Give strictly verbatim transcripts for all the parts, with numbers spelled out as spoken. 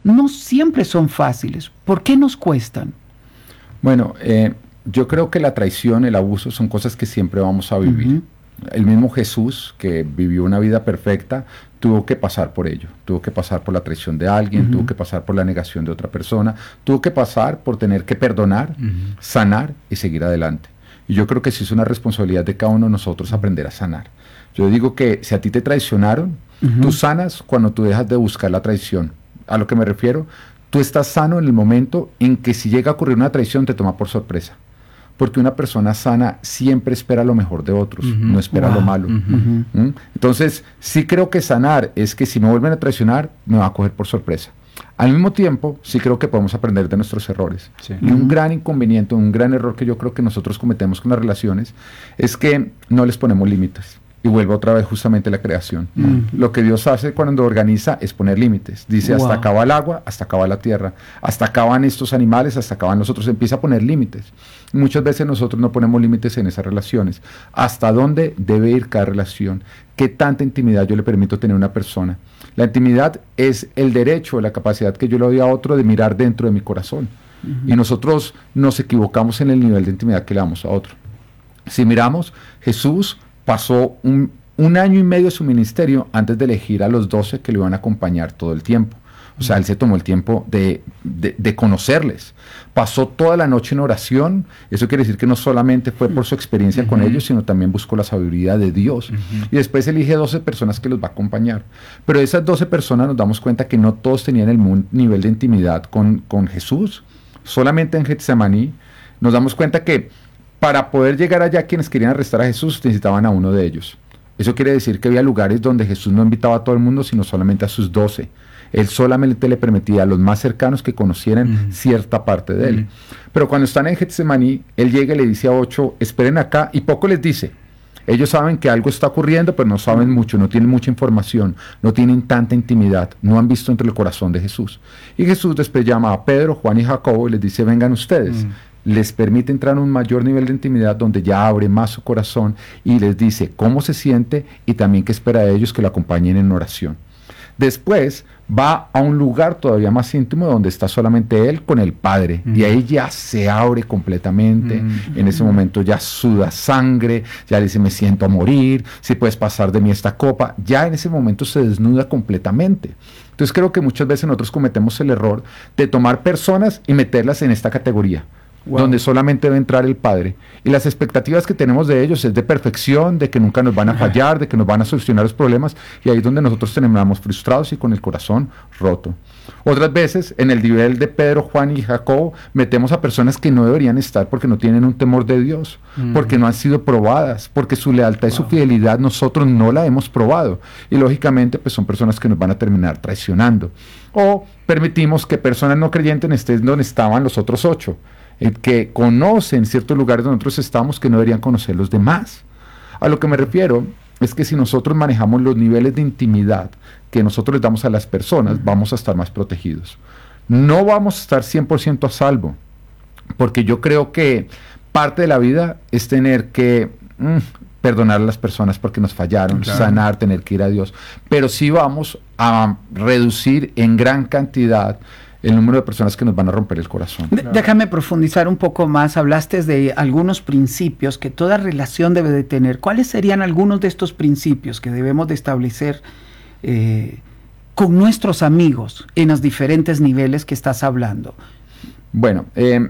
no siempre son fáciles. ¿Por qué nos cuestan? Bueno, eh, yo creo que la traición, el abuso son cosas que siempre vamos a vivir. Uh-huh. El mismo Jesús, que vivió una vida perfecta, tuvo que pasar por ello. Tuvo que pasar por la traición de alguien, uh-huh. tuvo que pasar por la negación de otra persona, tuvo que pasar por tener que perdonar, uh-huh. sanar y seguir adelante. Y yo creo que sí es una responsabilidad de cada uno de nosotros aprender a sanar. Yo digo que si a ti te traicionaron, uh-huh. tú sanas cuando tú dejas de buscar la traición. A lo que me refiero, tú estás sano en el momento en que si llega a ocurrir una traición te toma por sorpresa. Porque una persona sana siempre espera lo mejor de otros, uh-huh. no espera wow. lo malo. Uh-huh. ¿Mm? Entonces, sí creo que sanar es que si me vuelven a traicionar, me va a coger por sorpresa. Al mismo tiempo, sí creo que podemos aprender de nuestros errores. Sí. Y un gran inconveniente, un gran error que yo creo que nosotros cometemos con las relaciones es que no les ponemos límites. Y vuelvo otra vez justamente a la creación. Uh-huh. Lo que Dios hace cuando organiza es poner límites. Dice, wow. hasta acá va el agua, hasta acá va la tierra, hasta acá van estos animales, hasta acá van nosotros. Empieza a poner límites. Muchas veces nosotros no ponemos límites en esas relaciones. ¿Hasta dónde debe ir cada relación? ¿Qué tanta intimidad yo le permito tener a una persona? La intimidad es el derecho, la capacidad que yo le doy a otro de mirar dentro de mi corazón. Uh-huh. Y nosotros nos equivocamos en el nivel de intimidad que le damos a otro. Si miramos, Jesús pasó un, un año y medio de su ministerio antes de elegir a los doce que le iban a acompañar todo el tiempo. O sea, él se tomó el tiempo de, de, de conocerles. Pasó toda la noche en oración. Eso quiere decir que no solamente fue por su experiencia uh-huh. con ellos, sino también buscó la sabiduría de Dios. Uh-huh. Y después elige doce personas que los va a acompañar. Pero de esas doce personas nos damos cuenta que no todos tenían el mismo nivel de intimidad con, con Jesús. Solamente en Getsemaní nos damos cuenta que para poder llegar allá, quienes querían arrestar a Jesús necesitaban a uno de ellos. Eso quiere decir que había lugares donde Jesús no invitaba a todo el mundo, sino solamente a sus doce. Él solamente le permitía a los más cercanos que conocieran uh-huh. cierta parte de él. Uh-huh. Pero cuando están en Getsemaní, él llega y le dice a ocho, esperen acá, y poco les dice. Ellos saben que algo está ocurriendo, pero no saben mucho, no tienen mucha información, no tienen tanta intimidad, no han visto entre el corazón de Jesús. Y Jesús después llama a Pedro, Juan y Jacobo y les dice, vengan ustedes. Uh-huh. Les permite entrar a un mayor nivel de intimidad donde ya abre más su corazón y les dice cómo se siente y también qué espera de ellos que lo acompañen en oración. Después va a un lugar todavía más íntimo donde está solamente él con el Padre mm. y ahí ya se abre completamente, mm. en ese momento ya suda sangre, ya dice me siento a morir, si puedes pasar de mí esta copa, ya en ese momento se desnuda completamente. Entonces creo que muchas veces nosotros cometemos el error de tomar personas y meterlas en esta categoría. Wow. Donde solamente debe entrar el Padre. Y las expectativas que tenemos de ellos es de perfección, de que nunca nos van a fallar, de que nos van a solucionar los problemas, y ahí es donde nosotros terminamos frustrados y con el corazón roto. Otras veces, en el nivel de Pedro, Juan y Jacobo, metemos a personas que no deberían estar porque no tienen un temor de Dios, mm. porque no han sido probadas, porque su lealtad wow. y su fidelidad nosotros no la hemos probado. Y lógicamente, pues son personas que nos van a terminar traicionando. O permitimos que personas no creyentes estén donde estaban los otros ocho. El que conocen ciertos lugares donde nosotros estamos que no deberían conocer los demás. A lo que me refiero es que si nosotros manejamos los niveles de intimidad que nosotros les damos a las personas, vamos a estar más protegidos. No vamos a estar cien por ciento a salvo, porque yo creo que parte de la vida es tener que mmm, perdonar a las personas porque nos fallaron, claro. sanar, tener que ir a Dios, pero sí vamos a reducir en gran cantidad el número de personas que nos van a romper el corazón. De, déjame profundizar un poco más. Hablaste de algunos principios que toda relación debe de tener. ¿Cuáles serían algunos de estos principios que debemos de establecer eh, con nuestros amigos en los diferentes niveles que estás hablando? Bueno, eh,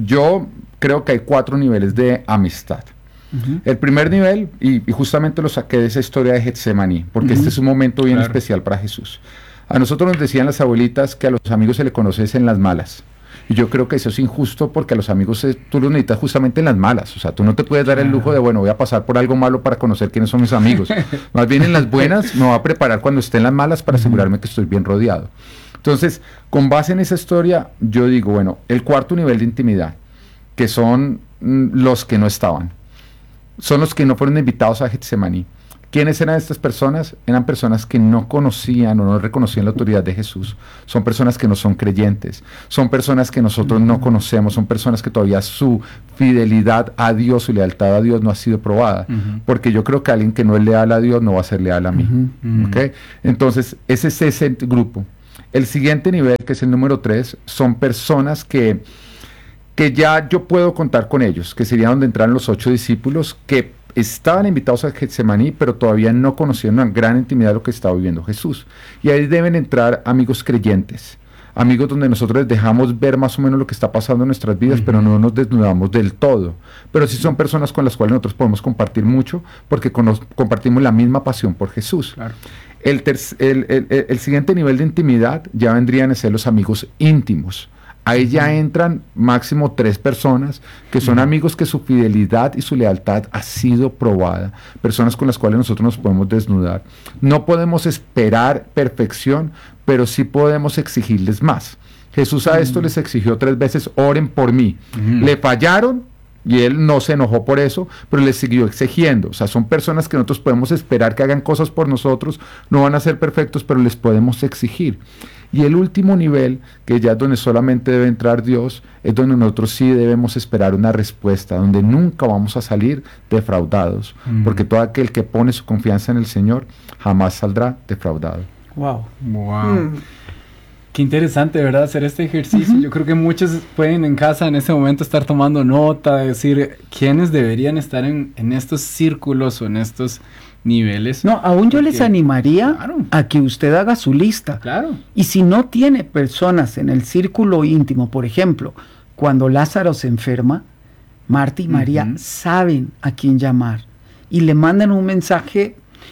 yo creo que hay cuatro niveles de amistad. Uh-huh. El primer nivel, y, y justamente lo saqué de esa historia de Getsemaní, porque uh-huh. este es un momento bien claro. especial para Jesús. A nosotros nos decían las abuelitas que a los amigos se les conoce en las malas. Y yo creo que eso es injusto porque a los amigos es, tú los necesitas justamente en las malas. O sea, tú no te puedes dar el lujo de, bueno, voy a pasar por algo malo para conocer quiénes son mis amigos. Más bien en las buenas me voy a preparar cuando esté en las malas para asegurarme que estoy bien rodeado. Entonces, con base en esa historia, yo digo, bueno, el cuarto nivel de intimidad, que son mm, los que no estaban, son los que no fueron invitados a Getsemaní. ¿Quiénes eran estas personas? Eran personas que no conocían o no reconocían la autoridad de Jesús. Son personas que no son creyentes. Son personas que nosotros no conocemos. Son personas que todavía su fidelidad a Dios, su lealtad a Dios no ha sido probada. Uh-huh. Porque yo creo que alguien que no es leal a Dios no va a ser leal a mí. Uh-huh. ¿Okay? Entonces, ese es ese grupo. El siguiente nivel, que es el número tres, son personas que, que ya yo puedo contar con ellos, que sería donde entraron los ocho discípulos que estaban invitados a Getsemaní, pero todavía no conocían una gran intimidad de lo que estaba viviendo Jesús. Y ahí deben entrar amigos creyentes, amigos donde nosotros les dejamos ver más o menos lo que está pasando en nuestras vidas, uh-huh. pero no nos desnudamos del todo. Pero sí son personas con las cuales nosotros podemos compartir mucho, porque con compartimos la misma pasión por Jesús. Claro. El, el, el, el, el siguiente nivel de intimidad ya vendrían a ser los amigos íntimos. Ahí ya entran máximo tres personas que son amigos que su fidelidad y su lealtad ha sido probada, personas con las cuales nosotros nos podemos desnudar. No podemos esperar perfección, pero sí podemos exigirles más. Jesús a esto les exigió tres veces: oren por mí. Uh-huh. Le fallaron y él no se enojó por eso, pero les siguió exigiendo. O sea, son personas que nosotros podemos esperar que hagan cosas por nosotros, no van a ser perfectos, pero les podemos exigir. Y el último nivel, que ya es donde solamente debe entrar Dios, es donde nosotros sí debemos esperar una respuesta, donde nunca vamos a salir defraudados, mm. porque todo aquel que pone su confianza en el Señor jamás saldrá defraudado. Wow, wow. Mm. Qué interesante, ¿verdad? Hacer este ejercicio. Uh-huh. Yo creo que muchos pueden en casa en este momento estar tomando nota, de decir quiénes deberían estar en, en estos círculos o en estos niveles. No, aún yo les animaría claro. a que usted haga su lista. Claro. Y si no tiene personas en el círculo íntimo, por ejemplo, cuando Lázaro se enferma, Marta y María uh-huh. saben a quién llamar y le mandan un mensaje,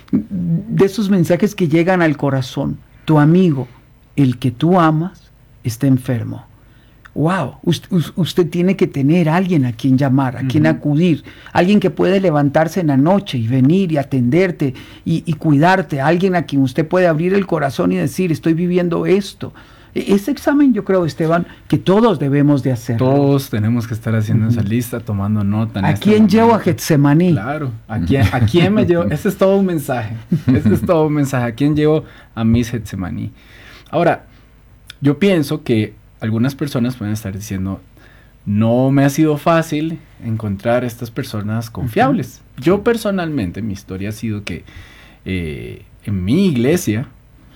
de esos mensajes que llegan al corazón. Tu amigo, el que tú amas, está enfermo. Wow, usted, usted tiene que tener a alguien a quien llamar, a uh-huh. quien acudir, alguien que puede levantarse en la noche y venir y atenderte y, y cuidarte, alguien a quien usted puede abrir el corazón y decir, estoy viviendo esto. Ese examen, yo creo, Esteban, que todos debemos de hacer. Todos tenemos que estar haciendo uh-huh. esa lista, tomando nota. ¿A quién llevo a Getsemaní? Claro, ¿a quién, ¿a quién me llevo? Ese es todo un mensaje, ese es todo un mensaje. ¿A quién llevo a mis Getsemaní? Ahora, yo pienso que algunas personas pueden estar diciendo, no me ha sido fácil encontrar estas personas confiables. Uh-huh. Yo personalmente, mi historia ha sido que eh, en mi iglesia,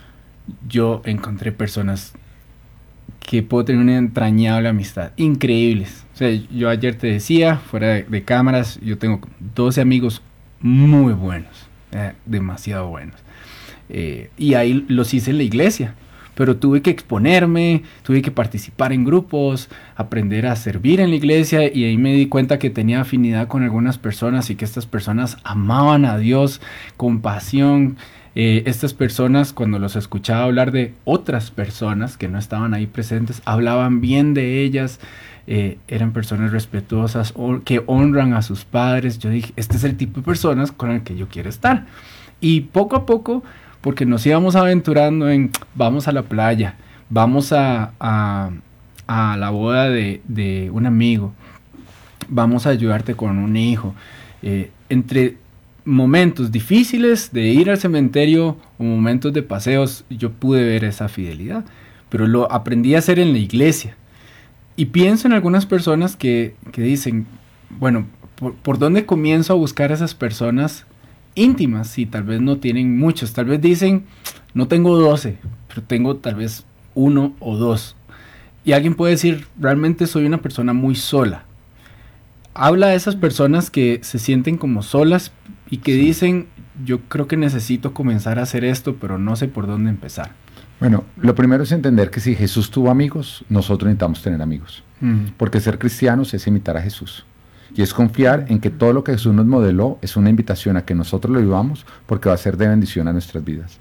yo encontré personas que puedo tener una entrañable amistad, increíbles. O sea, yo ayer te decía, fuera de, de cámaras, yo tengo doce amigos muy buenos, eh, demasiado buenos. Eh, y ahí los hice en la iglesia. Pero tuve que exponerme, tuve que participar en grupos, aprender a servir en la iglesia, y ahí me di cuenta que tenía afinidad con algunas personas y que estas personas amaban a Dios con pasión. Eh, estas personas, cuando los escuchaba hablar de otras personas que no estaban ahí presentes, hablaban bien de ellas, eh, eran personas respetuosas, o, que honran a sus padres. Yo dije, este es el tipo de personas con el que yo quiero estar. Y poco a poco, porque nos íbamos aventurando en, vamos a la playa, vamos a, a, a la boda de, de un amigo, vamos a ayudarte con un hijo. Eh, entre momentos difíciles de ir al cementerio o momentos de paseos, yo pude ver esa fidelidad, pero lo aprendí a hacer en la iglesia. Y pienso en algunas personas que, que dicen, bueno, ¿por, ¿por dónde comienzo a buscar a esas personas íntimas? Si tal vez no tienen muchos, tal vez dicen, no tengo doce, pero tengo tal vez uno o dos. Y alguien puede decir, realmente soy una persona muy sola. Habla de esas personas que se sienten como solas y que sí. dicen, yo creo que necesito comenzar a hacer esto, pero no sé por dónde empezar. Bueno, lo primero es entender que si Jesús tuvo amigos, nosotros necesitamos tener amigos. Mm. Porque ser cristianos es imitar a Jesús. Y es confiar en que todo lo que Jesús nos modeló es una invitación a que nosotros lo vivamos, porque va a ser de bendición a nuestras vidas.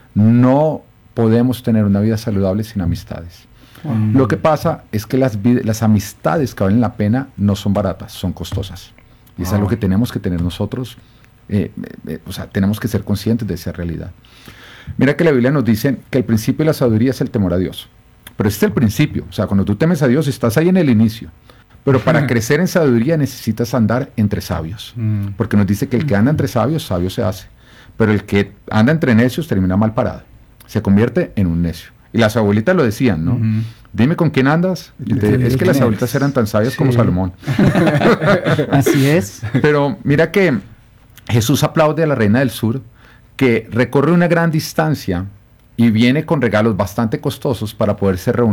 No podemos tener una vida saludable sin amistades. Mm. Lo que pasa es que las, las amistades que valen la pena no son baratas, son costosas. Y es oh. algo que tenemos que tener nosotros, eh, eh, o sea, tenemos que ser conscientes de esa realidad. Mira que la Biblia nos dice que el principio de la sabiduría es el temor a Dios. Pero este es el principio, o sea, cuando tú temes a Dios, estás ahí en el inicio. Pero para crecer en sabiduría necesitas andar entre sabios. Mm. Porque nos dice que el que anda entre sabios, sabio se hace. Pero el que anda entre necios termina mal parado. Se convierte en un necio. Y las abuelitas lo decían, ¿no? Uh-huh. Dime con quién andas. Te, es que las abuelitas eran tan sabias sí. como Salomón. Así es. Pero mira que Jesús aplaude a la reina del sur, que recorre una gran distancia y viene con regalos bastante costosos para poderse reunir